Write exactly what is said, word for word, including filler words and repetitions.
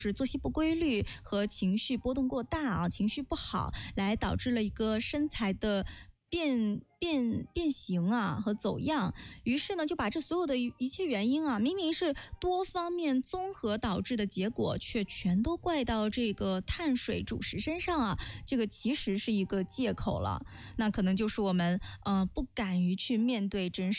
是作息不规律和情绪波动过大啊，情绪不好，来导致了一个身材的变变变形啊和走样，于是呢就把这所有的一切原因啊，明明是多方面综合导致的结果，却全都怪到这个碳水主食身上啊，这个其实是一个借口了，那可能就是我们呃不敢于去面对真实。